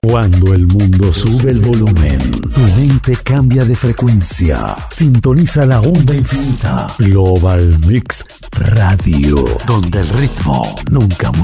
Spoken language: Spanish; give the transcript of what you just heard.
Cuando el mundo sube el volumen, tu mente cambia de frecuencia. Sintoniza la onda infinita. Global Mix Radio, donde el ritmo nunca muere.